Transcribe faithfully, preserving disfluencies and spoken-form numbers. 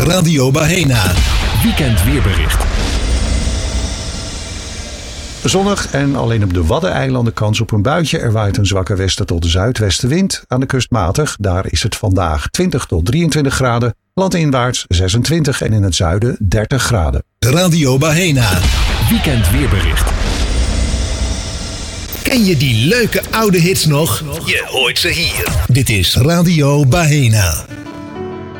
Radio Bahena. Weekend weerbericht. Zonnig en alleen op de Waddeneilanden kans op een buitje. Er waait een zwakke westen tot zuidwestenwind. Aan de kust matig, daar is het vandaag twintig tot drieëntwintig graden. Landinwaarts zesentwintig en in het zuiden dertig graden. Radio Bahena. Weekend weerbericht. Ken je die leuke oude hits nog? Je hoort ze hier. Dit is Radio Bahena.